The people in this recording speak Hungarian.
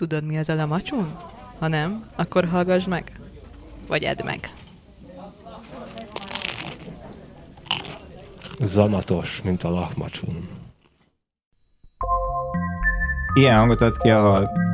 Tudod, mi az a lamacsun? Ha nem, akkor hallgass meg. Vagy edd meg. Zamatos, mint a lahmacsun. Ilyen hangot ad ki a hal.